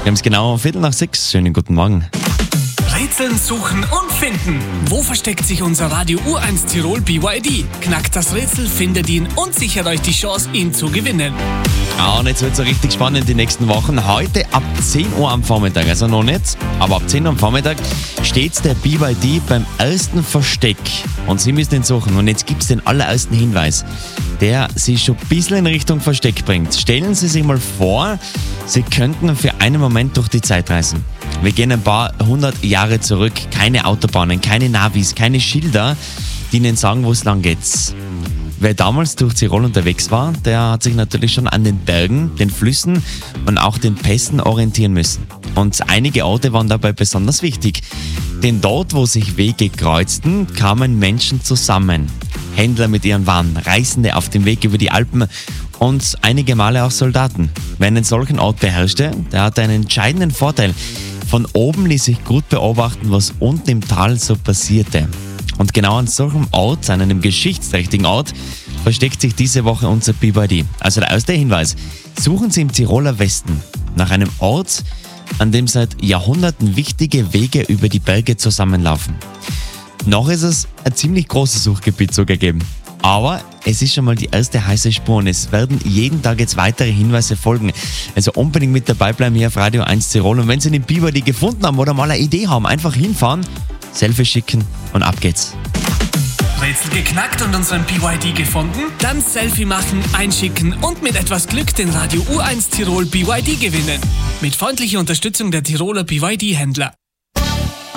Wir haben es genau um 5:45. Schönen guten Morgen. Rätseln, suchen und finden. Wo versteckt sich unser Radio U1 Tirol BYD? Knackt das Rätsel, findet ihn und sichert euch die Chance, ihn zu gewinnen. Und jetzt wird es richtig spannend die nächsten Wochen. Heute ab 10 Uhr am Vormittag, also noch nicht, aber ab 10 Uhr am Vormittag steht der BYD beim ersten Versteck. Und Sie müssen ihn suchen. Und jetzt gibt es den allerersten Hinweis, der Sie schon ein bisschen in Richtung Versteck bringt. Stellen Sie sich mal vor, Sie könnten für einen Moment durch die Zeit reisen. Wir gehen ein paar 100 Jahre zurück. Keine Autobahnen, keine Navis, keine Schilder, die Ihnen sagen, wo es lang geht. Wer damals durch Tirol unterwegs war, der hat sich natürlich schon an den Bergen, den Flüssen und auch den Pässen orientieren müssen. Und einige Orte waren dabei besonders wichtig. Denn dort, wo sich Wege kreuzten, kamen Menschen zusammen. Händler mit ihren Waren, Reisende auf dem Weg über die Alpen und einige Male auch Soldaten. Wer einen solchen Ort beherrschte, der hatte einen entscheidenden Vorteil. Von oben ließ sich gut beobachten, was unten im Tal so passierte. Und genau an solchem Ort, an einem geschichtsträchtigen Ort, versteckt sich diese Woche unser BYD. Also der erste Hinweis: Suchen Sie im Tiroler Westen nach einem Ort, an dem seit Jahrhunderten wichtige Wege über die Berge zusammenlaufen. Noch ist es ein ziemlich großes Suchgebiet sogar geben. Aber es ist schon mal die erste heiße Spur und es werden jeden Tag jetzt weitere Hinweise folgen. Also unbedingt mit dabei bleiben hier auf Radio 1 Tirol. Und wenn Sie den BYD gefunden haben oder mal eine Idee haben, einfach hinfahren, Selfie schicken und ab geht's. Rätsel geknackt und unseren BYD gefunden? Dann Selfie machen, einschicken und mit etwas Glück den Radio U1 Tirol BYD gewinnen. Mit freundlicher Unterstützung der Tiroler BYD-Händler.